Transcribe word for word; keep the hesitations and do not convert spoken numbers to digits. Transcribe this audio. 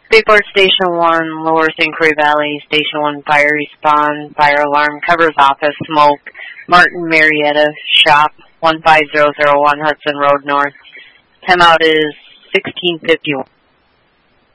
Bayport Station one, Lower Saint Croix Valley, Station one, fire respawn, fire alarm, covers office, smoke, Martin Marietta, shop, one five zero zero one Hudson Road North. Timeout is sixteen fifty-one.